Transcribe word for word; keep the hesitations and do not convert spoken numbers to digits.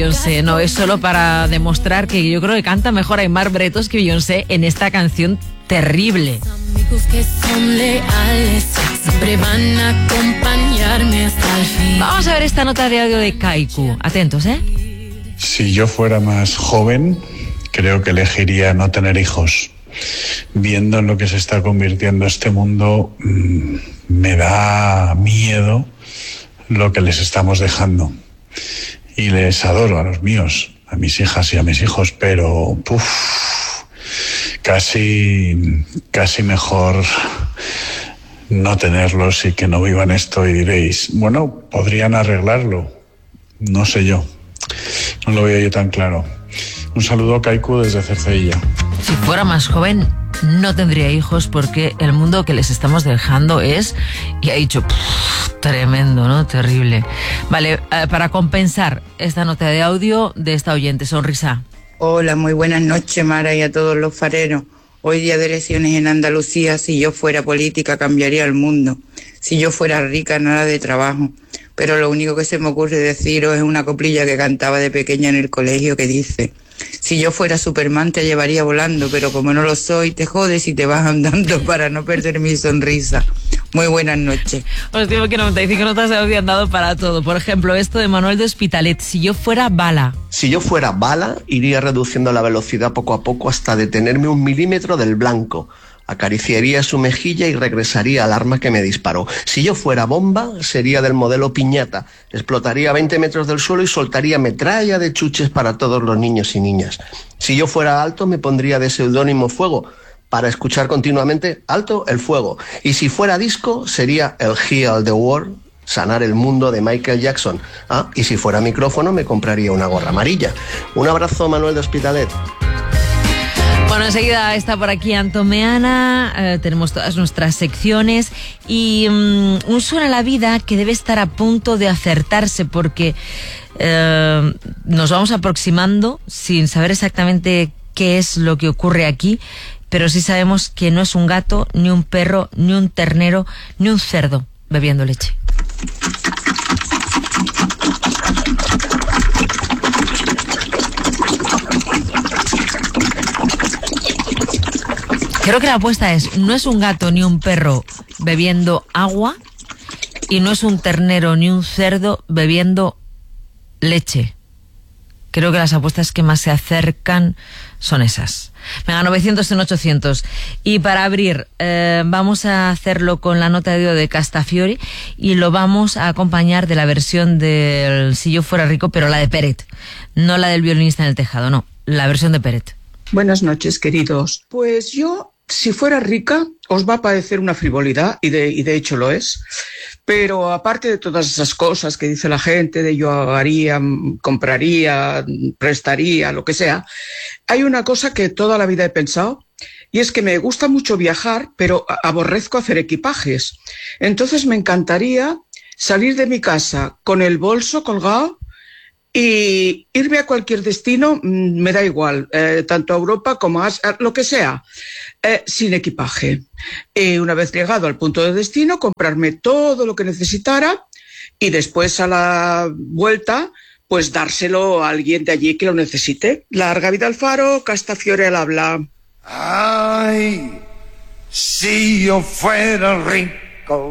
Beyoncé. No, es solo para demostrar que yo creo que canta mejor Aimar Bretos que Beyoncé en esta canción terrible. Amigos que son leales, siempre van a acompañarme hasta el fin. Vamos a ver esta nota de audio de Kaiku. Atentos, ¿eh? Si yo fuera más joven, creo que elegiría no tener hijos. Viendo en lo que se está convirtiendo este mundo, mmm, me da miedo lo que les estamos dejando. Y les adoro a los míos, a mis hijas y a mis hijos, pero puf, casi, casi mejor no tenerlos y que no vivan esto. Y diréis, bueno, podrían arreglarlo. No sé yo. No lo veo yo tan claro. Un saludo a Kaiku desde Cercedilla. Si fuera más joven, no tendría hijos porque el mundo que les estamos dejando es, y ha dicho, pff, tremendo, ¿no? Terrible. Vale, eh, para compensar esta nota de audio de esta oyente, Sonrisa. Hola, muy buenas noches, Mara, y a todos los fareros. Hoy día de elecciones en Andalucía, si yo fuera política cambiaría el mundo. Si yo fuera rica, nada de trabajo. Pero lo único que se me ocurre deciros es una coplilla que cantaba de pequeña en el colegio que dice: si yo fuera Superman te llevaría volando, pero como no lo soy, te jodes y te vas andando para no perder mi sonrisa. Muy buenas noches. Os digo que noventa y cinco notas de audio han dado para todo. Por ejemplo, esto de Manuel de Hospitalet: si yo fuera bala. Si yo fuera bala, iría reduciendo la velocidad poco a poco hasta detenerme un milímetro del blanco. Acariciaría su mejilla y regresaría al arma que me disparó. Si yo fuera bomba, sería del modelo piñata. Explotaría a veinte metros del suelo y soltaría metralla de chuches para todos los niños y niñas. Si yo fuera alto, me pondría de seudónimo Fuego para escuchar continuamente Alto el Fuego. Y si fuera disco, sería el Heal the World, Sanar el Mundo de Michael Jackson. Ah, y si fuera micrófono, me compraría una gorra amarilla. Un abrazo, Manuel de Hospitalet. Bueno, enseguida está por aquí Antomeana, eh, tenemos todas nuestras secciones y um, un suena la vida que debe estar a punto de acertarse porque eh, nos vamos aproximando sin saber exactamente qué es lo que ocurre aquí, pero sí sabemos que no es un gato, ni un perro, ni un ternero, ni un cerdo bebiendo leche. Creo que la apuesta es, no es un gato ni un perro bebiendo agua y no es un ternero ni un cerdo bebiendo leche. Creo que las apuestas que más se acercan son esas. Venga, novecientos en ochocientos. Y para abrir, eh, vamos a hacerlo con la nota de audio de Castafiori y lo vamos a acompañar de la versión del Si yo fuera rico, pero la de Peret. No la del violinista en el tejado, no, la versión de Peret. Buenas noches, queridos. Pues yo, si fuera rica, os va a parecer una frivolidad, y de, y de hecho lo es, pero aparte de todas esas cosas que dice la gente, de yo haría, compraría, prestaría, lo que sea, hay una cosa que toda la vida he pensado, y es que me gusta mucho viajar, pero aborrezco hacer equipajes. Entonces me encantaría salir de mi casa con el bolso colgado y irme a cualquier destino, me da igual, eh, tanto a Europa como a Asia, lo que sea, eh, sin equipaje. Y una vez llegado al punto de destino, comprarme todo lo que necesitara y después a la vuelta, pues dárselo a alguien de allí que lo necesite. Larga vida al faro, Castafiore al habla. Ay, si yo fuera rico.